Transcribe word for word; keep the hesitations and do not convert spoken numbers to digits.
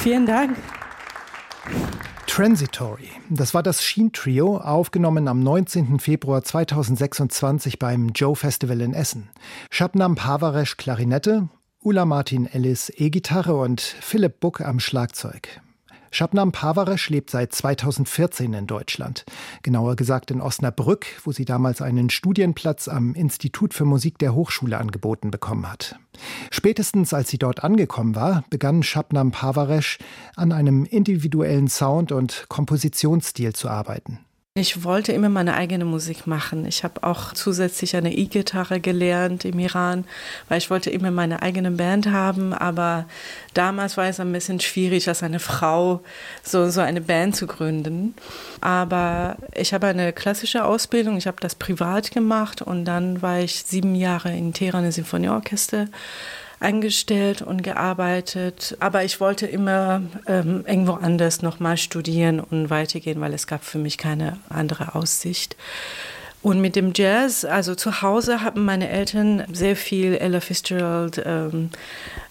Vielen Dank. Transitory, das war das Sheen-Trio, aufgenommen am neunzehnten Februar zweitausendsechsundzwanzig beim Joe Festival in Essen. Shabnam Parvaresh Klarinette, Ulla Martin Ellis E-Gitarre und Philipp Buck am Schlagzeug. Shabnam Parvaresh lebt seit zweitausendvierzehn in Deutschland. Genauer gesagt in Osnabrück, wo sie damals einen Studienplatz am Institut für Musik der Hochschule angeboten bekommen hat. Spätestens als sie dort angekommen war, begann Shabnam Parvaresh an einem individuellen Sound und Kompositionsstil zu arbeiten. Ich wollte immer meine eigene Musik machen. Ich habe auch zusätzlich eine E-Gitarre gelernt im Iran, weil ich wollte immer meine eigene Band haben. Aber damals war es ein bisschen schwierig, als eine Frau so, so eine Band zu gründen. Aber ich habe eine klassische Ausbildung, ich habe das privat gemacht und dann war ich sieben Jahre in Teheran im Sinfonieorchester angestellt und gearbeitet. Aber ich wollte immer ähm, irgendwo anders nochmal studieren und weitergehen, weil es gab für mich keine andere Aussicht. Und mit dem Jazz, also zu Hause hatten meine Eltern sehr viel Ella Fitzgerald, ähm,